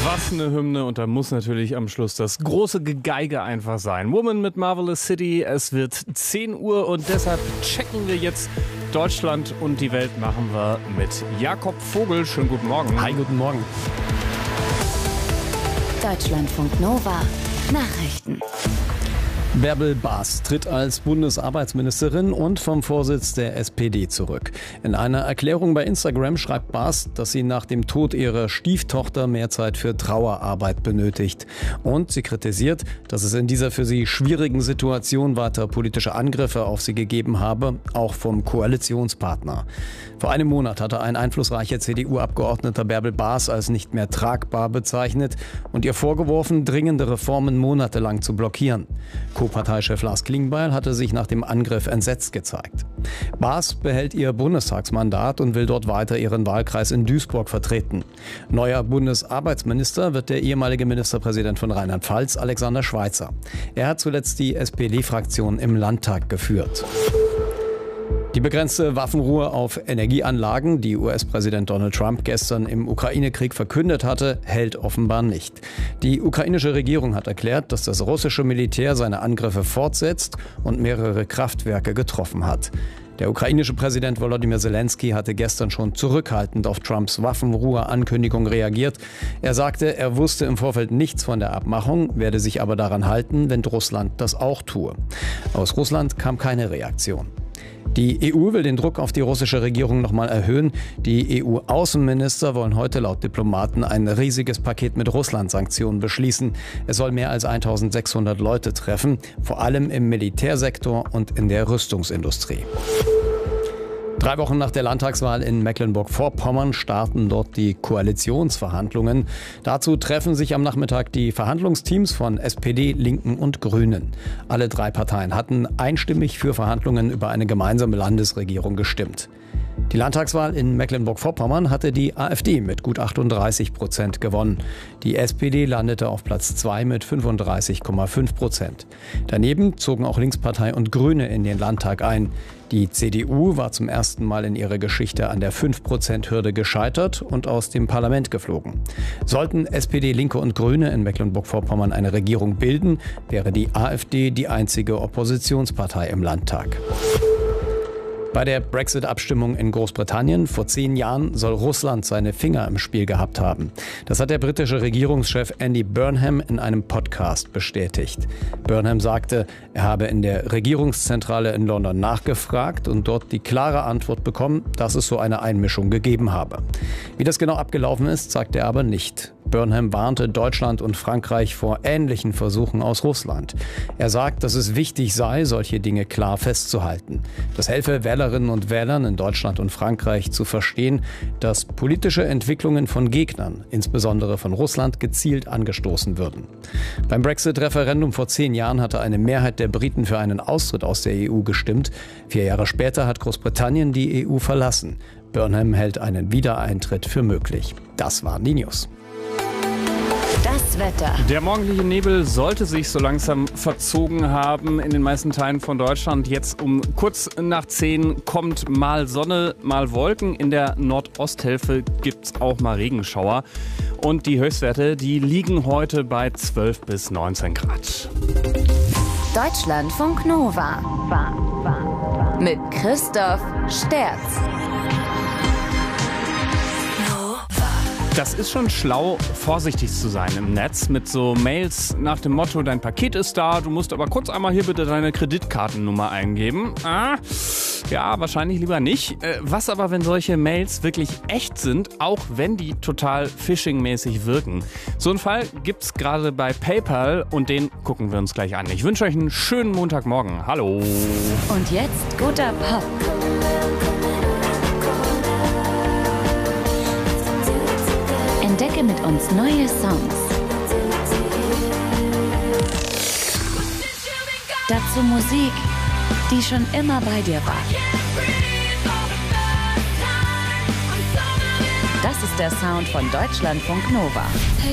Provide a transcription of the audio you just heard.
Was eine Hymne, und da muss natürlich am Schluss das große Gegeige einfach sein. Woman mit Marvelous City, es wird 10 Uhr und deshalb checken wir jetzt Deutschland und die Welt machen wir mit Jakob Vogel. Schönen guten Morgen. Hi, guten Morgen. Deutschlandfunk Nova Nachrichten. Bärbel Baas tritt als Bundesarbeitsministerin und vom Vorsitz der SPD zurück. In einer Erklärung bei Instagram schreibt Baas, dass sie nach dem Tod ihrer Stieftochter mehr Zeit für Trauerarbeit benötigt. Und sie kritisiert, dass es in dieser für sie schwierigen Situation weiter politische Angriffe auf sie gegeben habe, auch vom Koalitionspartner. Vor einem Monat hatte ein einflussreicher CDU-Abgeordneter Bärbel Baas als nicht mehr tragbar bezeichnet und ihr vorgeworfen, dringende Reformen monatelang zu blockieren. Co-Parteichef Lars Klingbeil hatte sich nach dem Angriff entsetzt gezeigt. Baas behält ihr Bundestagsmandat und will dort weiter ihren Wahlkreis in Duisburg vertreten. Neuer Bundesarbeitsminister wird der ehemalige Ministerpräsident von Rheinland-Pfalz, Alexander Schweitzer. Er hat zuletzt die SPD-Fraktion im Landtag geführt. Die begrenzte Waffenruhe auf Energieanlagen, die US-Präsident Donald Trump gestern im Ukraine-Krieg verkündet hatte, hält offenbar nicht. Die ukrainische Regierung hat erklärt, dass das russische Militär seine Angriffe fortsetzt und mehrere Kraftwerke getroffen hat. Der ukrainische Präsident Volodymyr Zelensky hatte gestern schon zurückhaltend auf Trumps Waffenruhe-Ankündigung reagiert. Er sagte, er wusste im Vorfeld nichts von der Abmachung, werde sich aber daran halten, wenn Russland das auch tue. Aus Russland kam keine Reaktion. Die EU will den Druck auf die russische Regierung nochmal erhöhen. Die EU-Außenminister wollen heute laut Diplomaten ein riesiges Paket mit Russland-Sanktionen beschließen. Es soll mehr als 1600 Leute treffen, vor allem im Militärsektor und in der Rüstungsindustrie. 3 Wochen nach der Landtagswahl in Mecklenburg-Vorpommern starten dort die Koalitionsverhandlungen. Dazu treffen sich am Nachmittag die Verhandlungsteams von SPD, Linken und Grünen. Alle 3 Parteien hatten einstimmig für Verhandlungen über eine gemeinsame Landesregierung gestimmt. Die Landtagswahl in Mecklenburg-Vorpommern hatte die AfD mit gut 38% gewonnen. Die SPD landete auf Platz 2 mit 35,5%. Daneben zogen auch Linkspartei und Grüne in den Landtag ein. Die CDU war zum ersten Mal in ihrer Geschichte an der 5%-Hürde gescheitert und aus dem Parlament geflogen. Sollten SPD, Linke und Grüne in Mecklenburg-Vorpommern eine Regierung bilden, wäre die AfD die einzige Oppositionspartei im Landtag. Bei der Brexit-Abstimmung in Großbritannien vor 10 Jahren soll Russland seine Finger im Spiel gehabt haben. Das hat der britische Regierungschef Andy Burnham in einem Podcast bestätigt. Burnham sagte, er habe in der Regierungszentrale in London nachgefragt und dort die klare Antwort bekommen, dass es so eine Einmischung gegeben habe. Wie das genau abgelaufen ist, sagt er aber nicht. Burnham warnte Deutschland und Frankreich vor ähnlichen Versuchen aus Russland. Er sagt, dass es wichtig sei, solche Dinge klar festzuhalten. Das helfe Wählerinnen und Wählern in Deutschland und Frankreich zu verstehen, dass politische Entwicklungen von Gegnern, insbesondere von Russland, gezielt angestoßen würden. Beim Brexit-Referendum vor 10 Jahren hatte eine Mehrheit der Briten für einen Austritt aus der EU gestimmt. 4 Jahre später hat Großbritannien die EU verlassen. Burnham hält einen Wiedereintritt für möglich. Das waren die News. Das Wetter. Der morgendliche Nebel sollte sich so langsam verzogen haben in den meisten Teilen von Deutschland. Jetzt um kurz nach 10 kommt mal Sonne, mal Wolken. In der Nordosthälfte gibt es auch mal Regenschauer. Und die Höchstwerte, die liegen heute bei 12 bis 19 Grad. Deutschlandfunk Nova. Mit Christoph Sterz. Das ist schon schlau, vorsichtig zu sein im Netz mit so Mails nach dem Motto, dein Paket ist da, du musst aber kurz einmal hier bitte deine Kreditkartennummer eingeben. Ja, wahrscheinlich lieber nicht. Was aber, wenn solche Mails wirklich echt sind, auch wenn die total phishing-mäßig wirken? So einen Fall gibt's gerade bei PayPal und den gucken wir uns gleich an. Ich wünsche euch einen schönen Montagmorgen. Hallo. Und jetzt guter Pop. Entdecke mit uns neue Songs. Dazu Musik, die schon immer bei dir war. Das ist der Sound von Deutschlandfunk Nova.